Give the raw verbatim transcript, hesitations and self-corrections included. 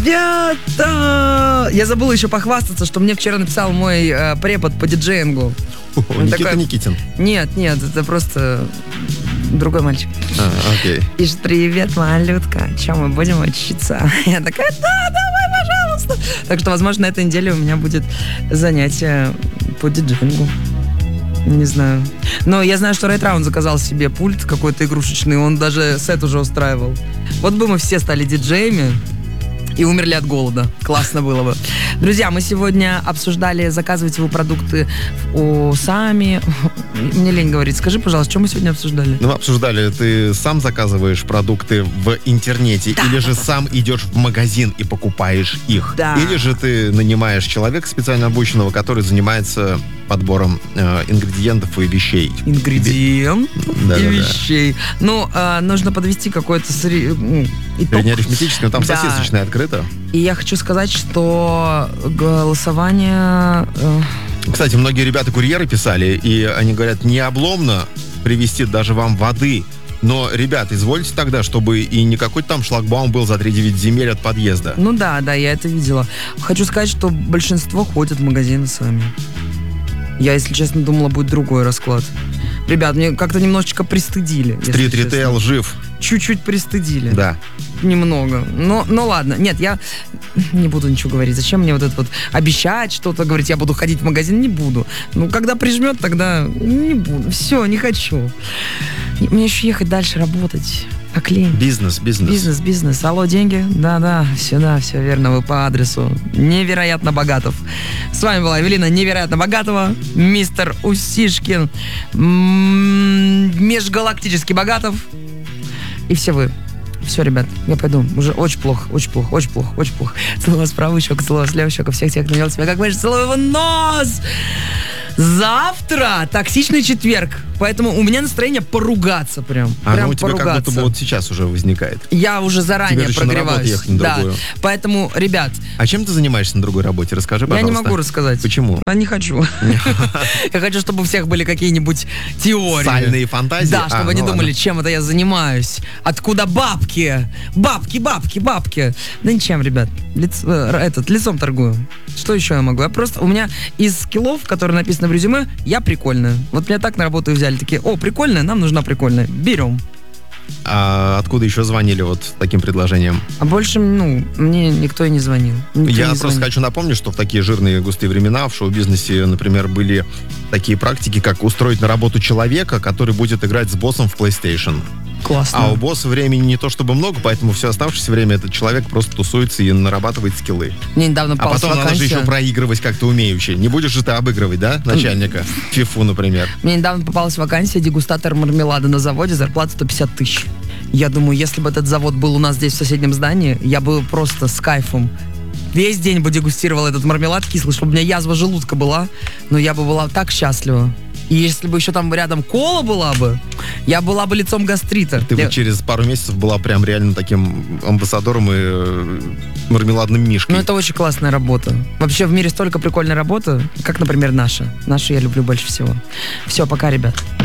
Ребята! Я забыл еще похвастаться, что мне вчера написал мой э, препод по диджеингу. О, Никита такой... Никитин. Нет, нет, это просто другой мальчик. А, окей. Пишет: привет, малютка, че, мы будем учиться? Я такая: да, давай, пожалуйста. Так что, возможно, на этой неделе у меня будет занятие по диджеингу. Не знаю. Но я знаю, что Райт Раунд заказал себе пульт какой-то игрушечный, он даже сет уже устраивал. Вот бы мы все стали диджеями и умерли от голода. Классно было бы. Друзья, мы сегодня обсуждали, заказывать его продукты у Сами. Мне лень говорить. Скажи, пожалуйста, что мы сегодня обсуждали? Ну, мы обсуждали, ты сам заказываешь продукты в интернете, да, или же сам идешь в магазин и покупаешь их. Да. Или же ты нанимаешь человека специально обученного, который занимается подбором э, ингредиентов и вещей. Ингредиентов да, и да, вещей. Да. Ну, э, нужно подвести какой-то сри... итог. Среднеарифметический, но там да. сосисочное открыто. И я хочу сказать, что голосование... Э... Кстати, многие ребята-курьеры писали, и они говорят, не обломно привезти даже вам воды. Но, ребят, извольте тогда, чтобы и не какой-то там шлагбаум был за три-девять земель от подъезда. Ну да, да, я это видела. Хочу сказать, что большинство ходят в магазины сами. Я, если честно, думала, будет другой расклад. Ребят, мне как-то немножечко пристыдили. Стрит-ритейл жив. Чуть-чуть пристыдили. Да. Немного. Но, но ладно. Нет, я не буду ничего говорить. Зачем мне вот это вот обещать что-то, говорить, я буду ходить в магазин? Не буду. Ну, когда прижмет, тогда не буду. Все, не хочу. Мне еще ехать дальше работать. Как лень. Бизнес, бизнес. Бизнес, бизнес. Алло, деньги? Да-да, сюда, все верно, вы по адресу. Невероятно Богатов. С вами была Эвелина Невероятно Богатова, мистер Усишкин, м-м, Межгалактический Богатов и все вы. Все, ребят, я пойду. Уже очень плохо, очень плохо, очень плохо, очень плохо. Целую вас в правую щеку, целую вас в левую щеку. Всех тех, кто делал себя как больше, целую его нос! Завтра токсичный четверг, поэтому у меня настроение поругаться прям. А прям ну у тебя поругаться. как будто бы вот сейчас уже возникает. Я уже заранее Тебе прогреваюсь. Ехать на да. другую. Поэтому, ребят. А чем ты занимаешься на другой работе? Расскажи, пожалуйста. Я не могу рассказать. Почему? А не хочу. Я хочу, чтобы у всех были какие-нибудь теории. Сальные фантазии? Да, чтобы они думали, чем это я занимаюсь. Откуда бабки? Бабки, бабки, бабки. Да ничем, ребят. Этот, лицом торгую. Что еще я могу? Я просто, у меня из скиллов, которые написаны в резюме, я прикольная. Вот меня так на работу и взяли. Такие: о, прикольная, нам нужна прикольная. Берем. А откуда еще звонили вот с таким предложением? А больше, ну, мне никто и не звонил. Никто Я не просто звонил. хочу напомнить, что в такие жирные густые времена в шоу-бизнесе, например, были такие практики, как устроить на работу человека, который будет играть с боссом в PlayStation. Классно. А у босса времени не то чтобы много, поэтому все оставшееся время этот человек просто тусуется и нарабатывает скиллы. Мне недавно А потом надо же еще проигрывать как-то умеючи. Не будешь же ты обыгрывать, да, начальника? Фифу, например. Мне недавно попалась вакансия дегустатор мармелада на заводе, зарплата сто пятьдесят тысяч. Я думаю, если бы этот завод был у нас здесь в соседнем здании, я бы просто с кайфом весь день бы дегустировал этот мармелад кислый, чтобы у меня язва желудка была, но я бы была так счастлива. И если бы еще там рядом кола была бы, я была бы лицом гастрита. Ты я... бы через пару месяцев была прям реально таким амбассадором и э, мармеладным мишкой. Ну, это очень классная работа. Вообще в мире столько прикольной работы, как, например, наша. Нашу я люблю больше всего. Все, пока, ребят.